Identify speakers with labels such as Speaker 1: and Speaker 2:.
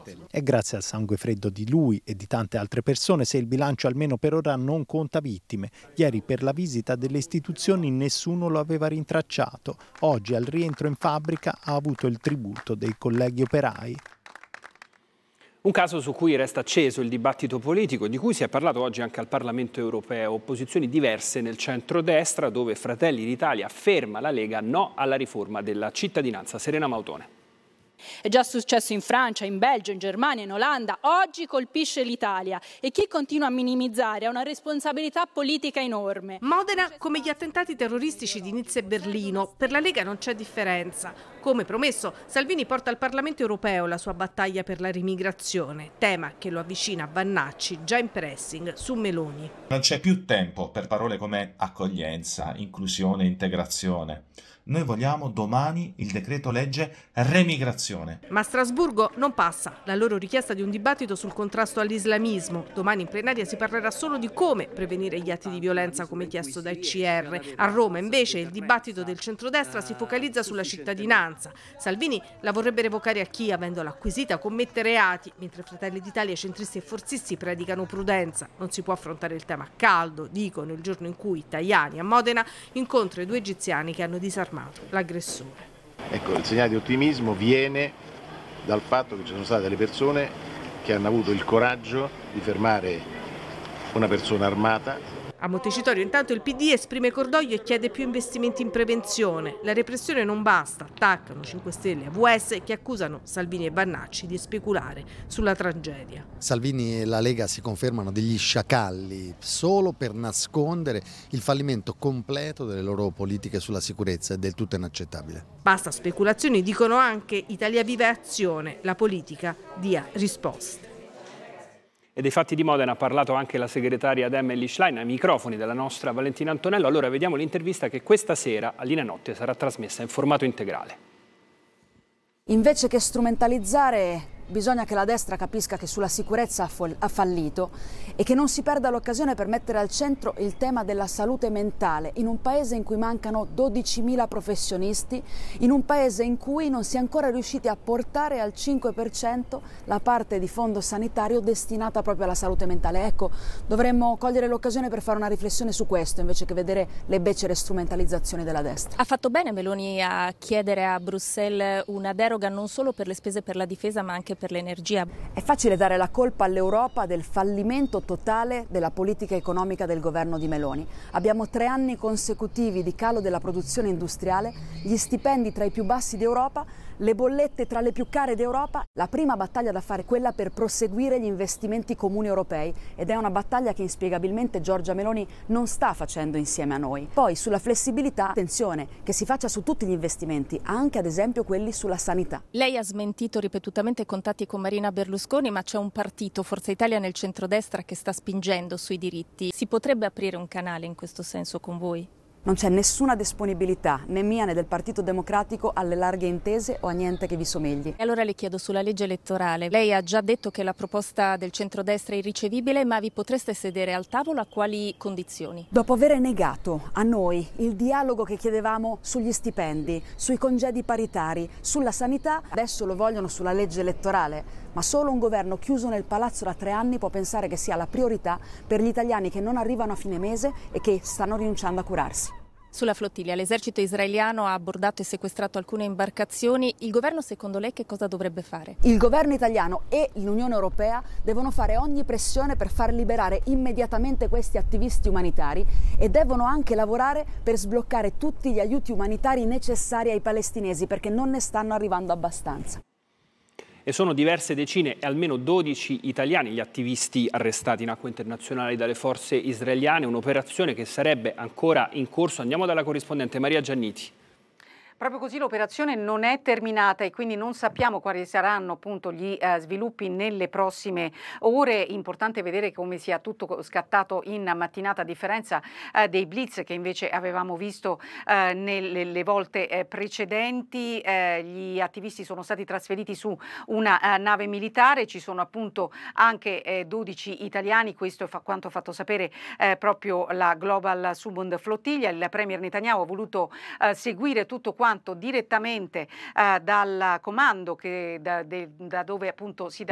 Speaker 1: È grazie al sangue freddo di lui e di tante altre persone se il bilancio almeno per ora non conta vittime. Ieri per la visita delle istituzioni nessuno lo aveva rintracciato. Oggi al rientro in fabbrica ha avuto il tributo dei colleghi operai.
Speaker 2: Un caso su cui resta acceso il dibattito politico, di cui si è parlato oggi anche al Parlamento europeo. Opposizioni diverse nel centrodestra, dove Fratelli d'Italia ferma la Lega no alla riforma della cittadinanza. Serena Mautone.
Speaker 3: È già successo in Francia, in Belgio, in Germania, in Olanda. Oggi colpisce l'Italia e chi continua a minimizzare ha una responsabilità politica enorme.
Speaker 4: Modena come gli attentati terroristici di Nizza e Berlino. Per la Lega non c'è differenza. Come promesso, Salvini porta al Parlamento europeo la sua battaglia per la rimigrazione, tema che lo avvicina a Vannacci, già in pressing su Meloni.
Speaker 5: Non c'è più tempo per parole come accoglienza, inclusione, integrazione. Noi vogliamo domani il decreto legge remigrazione.
Speaker 4: Ma a Strasburgo non passa la loro richiesta di un dibattito sul contrasto all'islamismo. Domani in plenaria si parlerà solo di come prevenire gli atti di violenza come chiesto dai CR. A Roma invece il dibattito del centrodestra si focalizza sulla cittadinanza. Salvini la vorrebbe revocare a chi, avendola acquisita, commette reati, mentre Fratelli d'Italia, centristi e forzisti predicano prudenza. Non si può affrontare il tema a caldo, dicono, il giorno in cui Tajani a Modena incontra i 2 egiziani che hanno disarmato l'aggressore.
Speaker 6: Ecco, il segnale di ottimismo viene dal fatto che ci sono state delle persone che hanno avuto il coraggio di fermare una persona armata.
Speaker 4: A Montecitorio intanto il PD esprime cordoglio e chiede più investimenti in prevenzione. La repressione non basta, attaccano 5 Stelle e AVS che accusano Salvini e Vannacci di speculare sulla tragedia.
Speaker 7: Salvini e la Lega si confermano degli sciacalli solo per nascondere il fallimento completo delle loro politiche sulla sicurezza, è del tutto inaccettabile.
Speaker 4: Basta speculazioni, dicono anche Italia Viva e Azione, la politica dia risposte.
Speaker 2: E dei fatti di Modena ha parlato anche la segretaria Emily Schlein ai microfoni della nostra Valentina Antonello. Allora vediamo l'intervista che questa sera a Linea Notte sarà trasmessa in formato integrale.
Speaker 8: Invece che strumentalizzare, bisogna che la destra capisca che sulla sicurezza ha fallito e che non si perda l'occasione per mettere al centro il tema della salute mentale in un paese in cui mancano 12.000 professionisti, in un paese in cui non si è ancora riusciti a portare al 5% la parte di fondo sanitario destinata proprio alla salute mentale. Ecco, dovremmo cogliere l'occasione per fare una riflessione su questo invece che vedere le becere strumentalizzazioni della destra.
Speaker 9: Ha fatto bene Meloni a chiedere a Bruxelles una deroga non solo per le spese per la difesa ma anche per l'energia.
Speaker 8: È facile dare la colpa all'Europa del fallimento totale della politica economica del governo di Meloni. Abbiamo 3 anni consecutivi di calo della produzione industriale, gli stipendi tra i più bassi d'Europa, le bollette tra le più care d'Europa. La prima battaglia da fare è quella per proseguire gli investimenti comuni europei ed è una battaglia che inspiegabilmente Giorgia Meloni non sta facendo insieme a noi. Poi sulla flessibilità, attenzione, che si faccia su tutti gli investimenti, anche ad esempio quelli sulla sanità.
Speaker 9: Lei ha smentito ripetutamente i contatti con Marina Berlusconi, ma c'è un partito, Forza Italia nel centrodestra, che sta spingendo sui diritti. Si potrebbe aprire un canale in questo senso con voi?
Speaker 8: Non c'è nessuna disponibilità, né mia né del Partito Democratico, alle larghe intese o a niente che vi somigli.
Speaker 9: E allora le chiedo sulla legge elettorale. Lei ha già detto che la proposta del centrodestra è irricevibile, ma vi potreste sedere al tavolo a quali condizioni?
Speaker 8: Dopo aver negato a noi il dialogo che chiedevamo sugli stipendi, sui congedi paritari, sulla sanità, adesso lo vogliono sulla legge elettorale. Ma solo un governo chiuso nel palazzo da 3 anni può pensare che sia la priorità per gli italiani che non arrivano a fine mese e che stanno rinunciando a curarsi.
Speaker 9: Sulla flottiglia, l'esercito israeliano ha abbordato e sequestrato alcune imbarcazioni. Il governo, secondo lei, che cosa dovrebbe fare?
Speaker 8: Il governo italiano e l'Unione Europea devono fare ogni pressione per far liberare immediatamente questi attivisti umanitari e devono anche lavorare per sbloccare tutti gli aiuti umanitari necessari ai palestinesi, perché non ne stanno arrivando abbastanza.
Speaker 2: E sono diverse decine e almeno 12 italiani gli attivisti arrestati in acque internazionali dalle forze israeliane, un'operazione che sarebbe ancora in corso. Andiamo dalla corrispondente Maria Gianniti.
Speaker 10: Proprio così, l'operazione non è terminata e quindi non sappiamo quali saranno appunto gli sviluppi nelle prossime ore. Importante vedere come sia tutto scattato in mattinata, a differenza dei blitz che invece avevamo visto nelle volte precedenti. Gli attivisti sono stati trasferiti su una nave militare, ci sono appunto anche 12 italiani, questo è quanto ha fatto sapere proprio la Global Subund Flottiglia. Il premier Netanyahu ha voluto seguire tutto quanto direttamente dal comando da dove appunto si dà